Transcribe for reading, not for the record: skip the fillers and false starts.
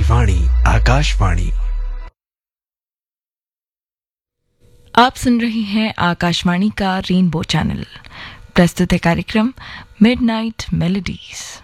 वाणी आकाशवाणी। आप सुन रहे हैं आकाशवाणी का रेनबो चैनल। प्रस्तुत है कार्यक्रम मिडनाइट मेलोडीज।